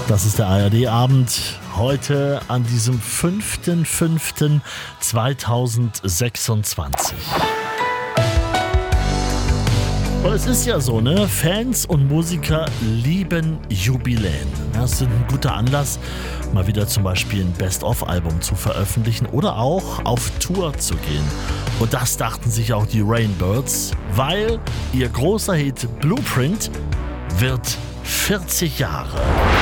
Das ist der ARD-Abend heute an diesem 5.5.2026. Und es ist ja so, ne? Fans und Musiker lieben Jubiläen. Das ist ein guter Anlass, mal wieder zum Beispiel ein Best-of-Album zu veröffentlichen oder auch auf Tour zu gehen. Und das dachten sich auch die Rainbirds, weil ihr großer Hit Blueprint wird 40 Jahre.